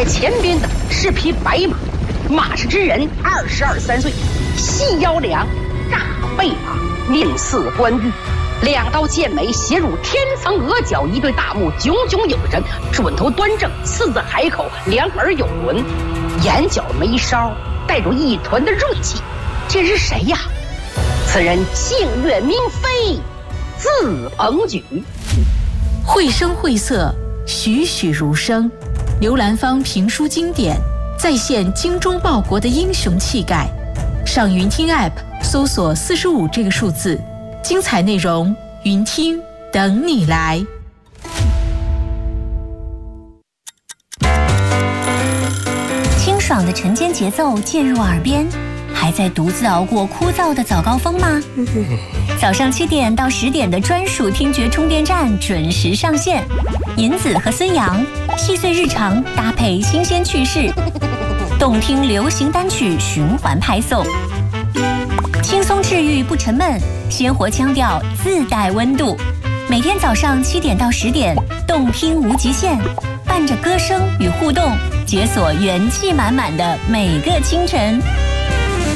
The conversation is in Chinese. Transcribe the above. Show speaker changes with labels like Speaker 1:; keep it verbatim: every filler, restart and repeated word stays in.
Speaker 1: 前边的是匹白马，马氏之人二十二三岁，细腰梁，大背马，面似冠玉，两道剑眉斜入天层额角，一对大目炯炯有神，准头端正，四字海口，两耳有轮，眼角眉梢带着一团的锐气。这是谁呀？此人姓岳名飞，字鹏举。
Speaker 2: 绘声绘色，栩栩如生，刘兰芳评书经典，再现精忠报国的英雄气概。上云听 App 搜索四十五这个数字，精彩内容云听等你来。
Speaker 3: 清爽的晨间节奏渐入耳边，还在独自熬过枯燥的早高峰吗？早上七点到十点的专属听觉充电站准时上线，银子和孙杨细碎日常搭配新鲜趣事，动听流行单曲循环派送，轻松治愈不沉闷，鲜活腔调自带温度。每天早上七点到十点，动听无极限，伴着歌声与互动，解锁元气满满的每个清晨。